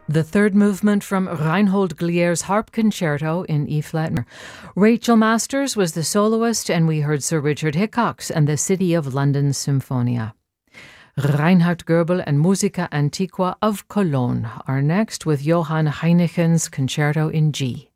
The third movement from Reinhold Glier's Harp Concerto in E-flat. Rachel Masters was the soloist, and we heard Sir Richard Hickox and the City of London Symphonia. Reinhard Goebel and Musica Antiqua of Cologne are next with Johann Heinichen's Concerto in G.